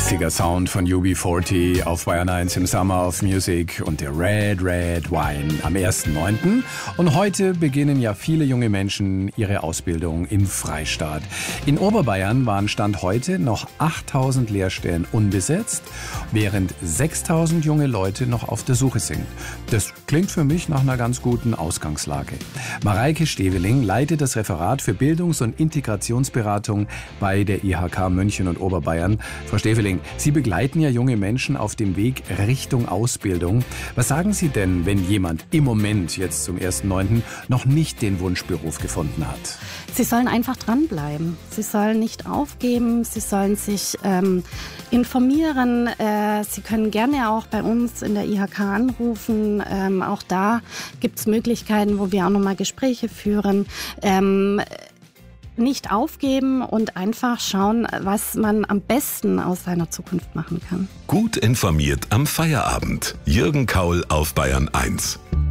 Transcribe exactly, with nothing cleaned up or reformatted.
Lässiger Sound von U B vierzig auf Bayern eins im Summer of Music und der Red Red Wine am ersten neunten Und heute beginnen ja viele junge Menschen ihre Ausbildung im Freistaat. In Oberbayern waren Stand heute noch achttausend Lehrstellen unbesetzt, während sechstausend junge Leute noch auf der Suche sind. Das klingt für mich nach einer ganz guten Ausgangslage. Mareike Steveling leitet das Referat für Bildungs- und Integrationsberatung bei der I H K München und Oberbayern. Frau Steveling, Sie begleiten ja junge Menschen auf dem Weg Richtung Ausbildung. Was sagen Sie denn, wenn jemand im Moment jetzt zum ersten neunten noch nicht den Wunschberuf gefunden hat? Sie sollen einfach dranbleiben. Sie sollen nicht aufgeben. Sie sollen sich ähm, informieren. Äh, Sie können gerne auch bei uns in der I H K anrufen. Ähm, auch da gibt es Möglichkeiten, wo wir auch nochmal Gespräche führen. Ähm, Nicht aufgeben und einfach schauen, was man am besten aus seiner Zukunft machen kann. Gut informiert am Feierabend. Jürgen Kaul auf Bayern eins.